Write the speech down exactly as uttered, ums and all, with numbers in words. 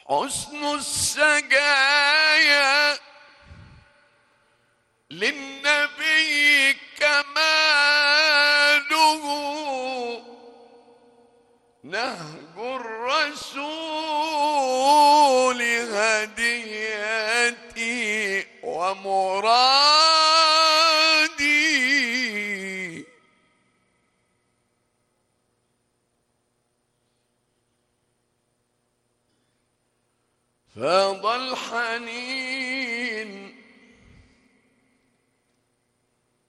حسن السجايا للنبي كماله، نهج الرسول هديتي ومرادي. فاض الحنين